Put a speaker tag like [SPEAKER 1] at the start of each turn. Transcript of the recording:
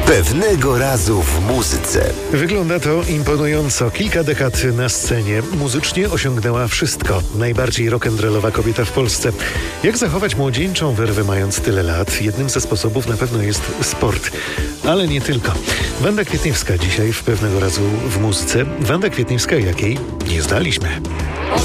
[SPEAKER 1] Pewnego razu w muzyce.
[SPEAKER 2] Wygląda to imponująco. Kilka dekad na scenie. Muzycznie osiągnęła wszystko. Najbardziej rock'n'rollowa kobieta w Polsce. Jak zachować młodzieńczą werwę mając tyle lat? Jednym ze sposobów na pewno jest sport. Ale nie tylko. Wanda Kwietniewska dzisiaj w Pewnego razu w muzyce. Wanda Kwietniewska, jakiej nie znaliśmy.